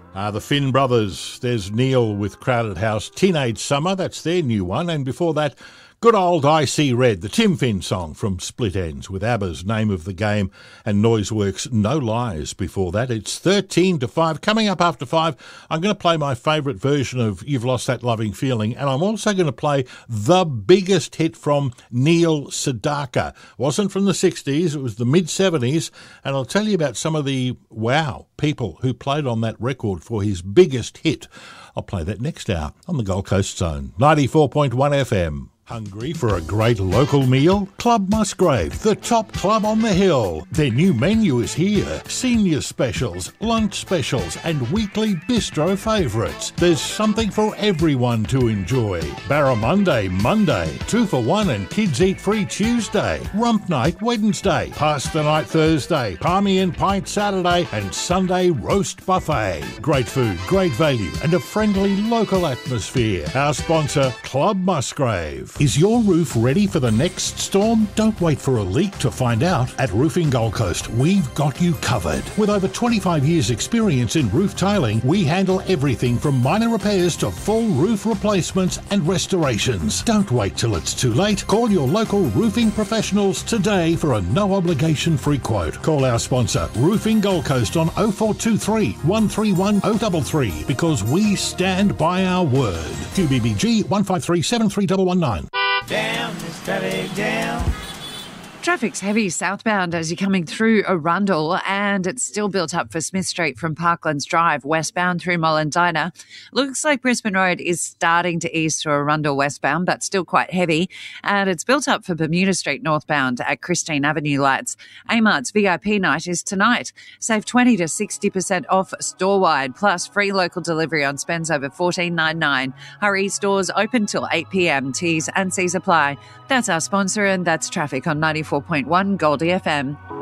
The Finn Brothers. There's Neil with Crowded House. Teenage Summer, that's their new one. And before that, good old I See Red, the Tim Finn song from Split Ends, with ABBA's Name of the Game and Noiseworks' No Lies before that. It's 13 to 5. Coming up after 5, I'm going to play my favourite version of You've Lost That Loving Feeling, and I'm also going to play the biggest hit from Neil Sedaka. Wasn't from the 60s, it was the mid-70s, and I'll tell you about some of the, people who played on that record for his biggest hit. I'll play that next hour on the Gold Coast Zone, 94.1 FM. Hungry for a great local meal? Club Musgrave, the top club on the hill. Their new menu is here. Senior specials, lunch specials and weekly bistro favourites. There's something for everyone to enjoy. Barramundi Monday, 2 for 1 and kids eat free Tuesday. Rump Night Wednesday, Pasta Night Thursday, Palmy and Pint Saturday and Sunday roast buffet. Great food, great value and a friendly local atmosphere. Our sponsor, Club Musgrave. Is your roof ready for the next storm? Don't wait for a leak to find out. At Roofing Gold Coast, we've got you covered. With over 25 years' experience in roof tiling, we handle everything from minor repairs to full roof replacements and restorations. Don't wait till it's too late. Call your local roofing professionals today for a no-obligation free quote. Call our sponsor, Roofing Gold Coast, on 0423 131 033 because we stand by our word. QBBG 153 73119. Down this traffic jam. Traffic's heavy southbound as you're coming through Arundel, and it's still built up for Smith Street from Parklands Drive westbound through Mollendina. Looks like Brisbane Road is starting to ease through Arundel westbound, but still quite heavy. And it's built up for Bermuda Street northbound at Christine Avenue lights. Amart's VIP night is tonight. Save 20 to 60% off store-wide, plus free local delivery on spends over $14.99. Hurry, stores open till 8 p.m. T's and C's apply. That's our sponsor, and that's traffic on 94.1 Goldie FM.